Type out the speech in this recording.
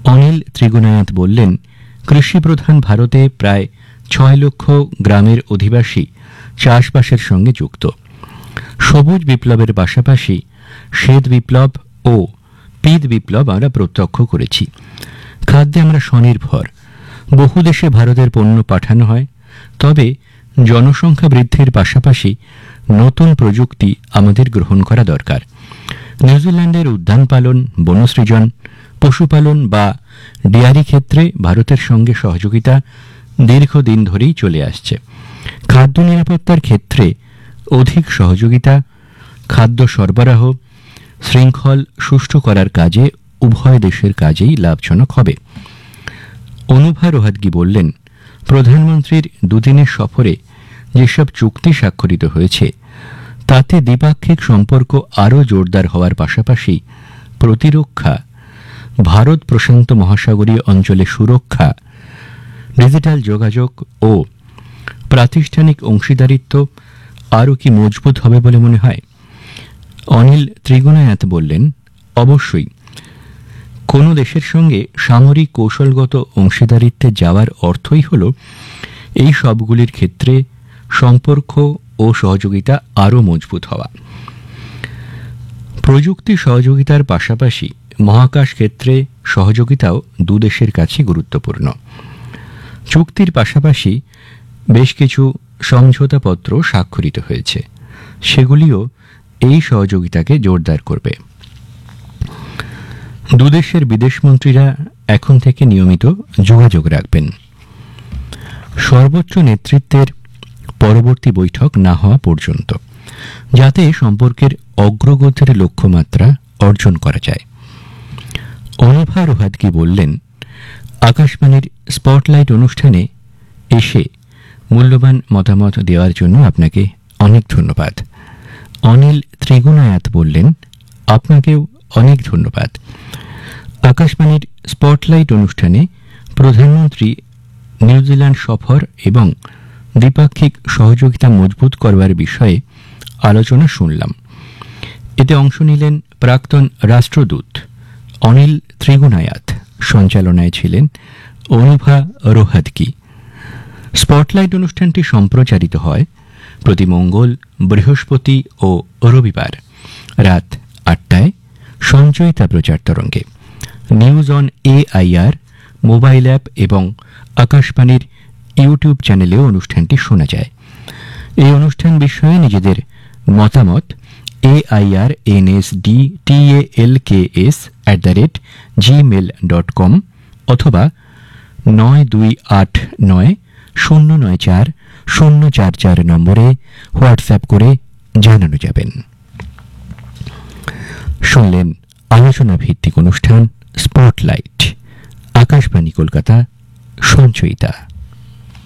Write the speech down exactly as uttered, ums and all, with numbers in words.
অনিল ত্রিগুণায়াত বললেন, কৃষিপ্রধান ভারতে প্রায় ছয় লক্ষ গ্রামের অধিবাসী চাষবাসের সঙ্গে যুক্ত। সবুজ বিপ্লবের পাশাপাশি শ্বেত বিপ্লব ও পিত বিপ্লব আমরা প্রত্যক্ষ করেছি। খাদ্যে আমরা স্বনির্ভর। বহু দেশে ভারতের পণ্য পাঠানো হয়। তবে জনসংখ্যা বৃদ্ধির পাশাপাশি নতুন প্রযুক্তি আমাদের গ্রহণ করা দরকার। নিউজিল্যান্ডের উদ্যান পালন, বনসৃজন, পশুপালন বা ডেয়ারি ক্ষেত্রে ভারতের সঙ্গে সহযোগিতা দীর্ঘদিন ধরেই চলে আসছে। খাদ্য নিরাপত্তার ক্ষেত্রে অধিক সহযোগিতা খাদ্য সরবরাহ শৃঙ্খল সুষ্ঠু করার কাজে উভয় দেশের কাজেই লাভজনক হবে। অনুভা রোহাতগি বললেন, প্রধানমন্ত্রীর দুদিনের সফরে যেসব চুক্তি স্বাক্ষরিত হয়েছে তাতে দ্বিপাক্ষিক সম্পর্ক আরও জোরদার হওয়ার পাশাপাশি প্রতিরক্ষা, ভারত প্রশান্ত মহাসাগরীয় অঞ্চলে সুরক্ষা, ডিজিটাল যোগাযোগ ও প্রাতিষ্ঠানিক অংশীদারিত্ব আরও কি মজবুত হবে বলে মনে হয়? অনিল ত্রিগুণায়াত বললেন, অবশ্যই। কোনো দেশের সঙ্গে সামরিক কৌশলগত অংশীদারিত্বে যাওয়ার অর্থই হল এই সবগুলির ক্ষেত্রে সম্পর্ক ও সহযোগিতা আরও মজবুত হওয়া। প্রযুক্তি সহযোগিতার পাশাপাশি মহাকাশ ক্ষেত্রে সহযোগিতাও দুদেশের কাছে গুরুত্বপূর্ণ। চুক্তির পাশাপাশি বেশ কিছু সমঝোতাপত্র স্বাক্ষরিত হয়েছে, সেগুলিও এই সহযোগিতাকে জোরদার করবে। দুদেশের বিদেশমন্ত্রীরা এখন থেকে নিয়মিত যোগাযোগ রাখবেন। সর্বোচ্চ নেতৃত্বের পরবর্তী বৈঠক না হওয়া পর্যন্ত, যাতে সম্পর্কের অগ্রগতির লক্ষ্যমাত্রা অর্জন করা যায়। অনুভা রোহাতগি বললেন, আকাশবাণীর স্পটলাইট অনুষ্ঠানে এসে মূল্যবান মতামত দেওয়ার জন্য আপনাকে অনেক ধন্যবাদ। অনিল ত্রিগুণায়াত বললেন, আপনাকেও অনেক ধন্যবাদ। আকাশবাণীর স্পটলাইট অনুষ্ঠানে প্রধানমন্ত্রী নিউজিল্যান্ড সফর এবং দ্বিপাক্ষিক সহযোগিতা মজবুত করবার বিষয়ে আলোচনা শুনলাম। এতে অংশ নিলেন প্রাক্তন রাষ্ট্রদূত অনিল ত্রিগুণায়াত, সঞ্চালনায় ছিলেন অনুভা রোহাতগি। স্পটলাইট অনুষ্ঠানটি সম্প্রচারিত হয় প্রতি মঙ্গল, বৃহস্পতি ও রবিবার রাত আটটায় সঞ্চয়িতা প্রচার তরঙ্গে। News on AIR mobile app এবং আকাশবাণীর ইউটিউব চ্যানেলেও অনুষ্ঠানটি শোনা যায়। এই অনুষ্ঠান বিষয়ে নিজেদের মতামত AIR NSD টিএএলকেএস at the rate Gmail dot com অথবা নয় দুই আট নয় শূন্য নয় চার শূন্য চার চার নম্বরে হোয়াটসঅ্যাপ করে জানানো যাবেন। শুনলেন আলোচনা ভিত্তিক অনুষ্ঠান স্পটলাইট, আকাশবাণী কলকাতা, সঞ্চয়িতা।